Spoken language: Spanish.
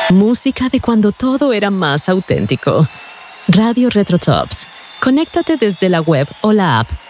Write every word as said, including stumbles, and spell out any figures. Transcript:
Música de cuando todo era más auténtico. Radio Retro Tops. Conéctate desde la web o la app